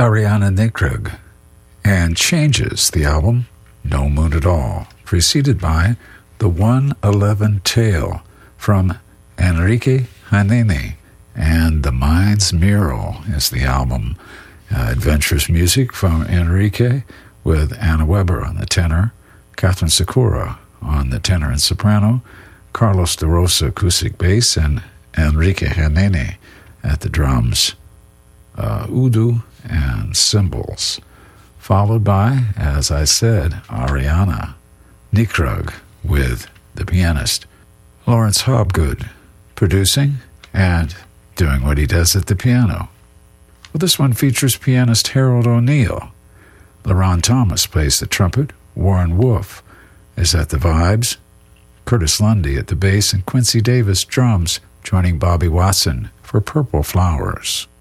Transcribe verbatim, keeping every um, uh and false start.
Ariana Nikrug, and Changes, the album No Moon at All, preceded by The one eleven Tale from Enrique Hanene, and The Mind's Mural is the album. Uh, adventurous music from Enrique with Anna Weber on the tenor, Catherine Sakura on the tenor and soprano, Carlos de Rosa acoustic bass, and Enrique Hanene at the drums, uh, udu, and cymbals. Followed by, as I said, Ariana Nikrug with the pianist Lawrence Hobgood, producing and doing what he does at the piano. Well, this one features pianist Harold O'Neill. LaRon Thomas plays the trumpet, Warren Wolf is at the vibes, Curtis Lundy at the bass, and Quincy Davis drums, joining Bobby Watson for Purple Flowers.